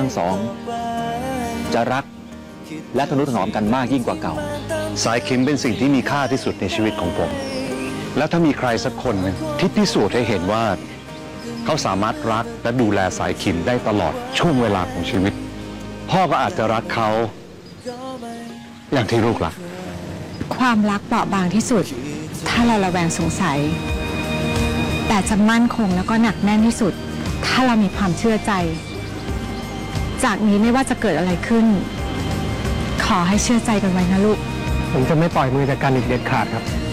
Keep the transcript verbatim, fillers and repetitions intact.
ทั้งสอง จะรักและทนุถนอมกันมากยิ่งกว่าเก่าสายขิมเป็นสิ่งที่มีค่าที่สุดในชีวิตของผม แล้วถ้ามีใครสักคนหนึ่งที่พิสูจน์ให้เห็นว่า เขาสามารถรักและดูแลสายขิมได้ตลอดช่วงเวลาของชีวิต พ่อก็อาจจะรักเขาอย่างที่ลูกรักความรักเปราะบางที่สุดถ้าเราระแวงสงสัยแต่จะมั่นคงแล้วก็หนักแน่นที่สุดถ้าเรามีความเชื่อใจจากนี้ไม่ว่าจะเกิดอะไรขึ้นขอให้เชื่อใจกันไว้นะลูกผมจะไม่ปล่อยมือจากกันอีกเด็ดขาดครับ